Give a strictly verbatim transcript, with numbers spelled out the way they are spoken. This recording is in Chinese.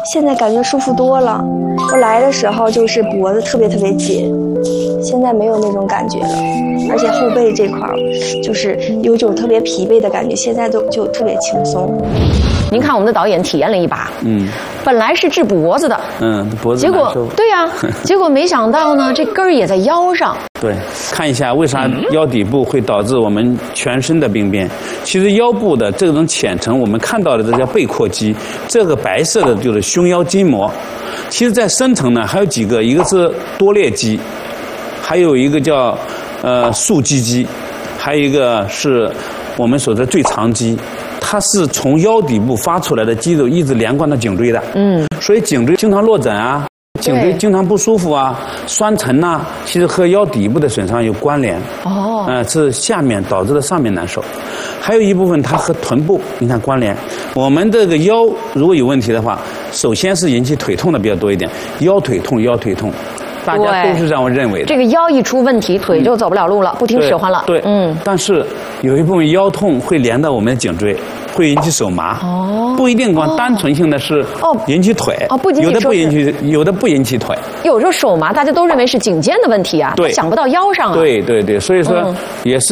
现在感觉舒服多了。我来的时候就是脖子特别特别紧，现在没有那种感觉了，而且后背这块就是有种特别疲惫的感觉，现在都就特别轻松。 您看我们的导演体验了一把， 嗯， 本来是治脖子的， 嗯，脖子结果对呀、啊，结果没想到呢，这根儿也在腰上。 对，看一下为啥腰底部会导致我们全身的病变？其实腰部的这种浅层，我们看到的这叫背阔肌，这个白色的就是胸腰筋膜。其实，在深层呢，还有几个，一个是多裂肌，还有一个叫呃竖肌肌，还有一个是我们所说的最长肌。它是从腰底部发出来的肌肉一直连贯到颈椎的，嗯，所以颈椎经常落枕啊，颈椎经常不舒服啊，酸沉呐、啊，其实和腰底部的损伤有关联。哦，呃，是下面导致的上面难受，还有一部分它和臀部你看关联。我们这个腰如果有问题的话，首先是引起腿痛的比较多一点，腰腿痛，腰腿痛。大家都是这样认为的。 这个腰一出问题，腿就走不了路了，嗯、不听使唤了。 对，嗯。但是有一部分腰痛会连到我们的颈椎，会引起手麻。哦。不一定光单纯性的是哦引起腿。哦，不仅仅有的不引起，有的不引起腿。 有时候手麻，大家都认为是颈肩的问题啊，对，想不到腰上啊。 对对对，所以说也是。